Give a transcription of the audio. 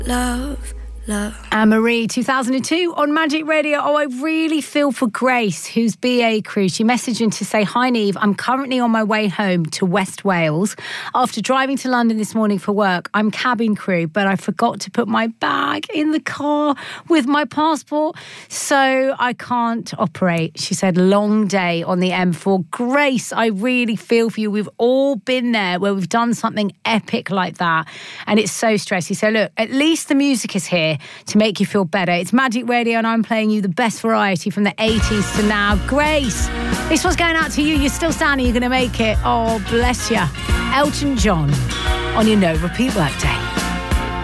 Love. Anne-Marie, 2002 on Magic Radio. Oh, I really feel for Grace, who's BA crew. She messaged in to say, "Hi, Niamh. I'm currently on my way home to West Wales. After driving to London this morning for work, I'm cabin crew, but I forgot to put my bag in the car with my passport, so I can't operate." She said, long day on the M4. Grace, I really feel for you. We've all been there where we've done something epic like that, and it's so stressy. So look, at least the music is here to make you feel better. It's Magic Radio and I'm playing you the best variety from the 80s to now. Grace, this one's going out to you. You're still standing, you're going to make it. Oh, bless you. Elton John on your no repeat workday.